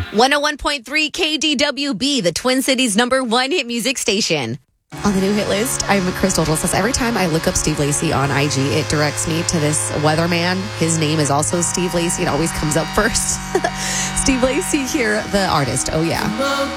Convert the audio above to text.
101.3 KDWB, the Twin Cities' #1 hit music station. On the new hit list, I'm Crystal Says every time I look up Steve Lacy on IG, it directs me to this weatherman. His name is also Steve Lacy. It always comes up first. Steve Lacy here, the artist. Oh, yeah.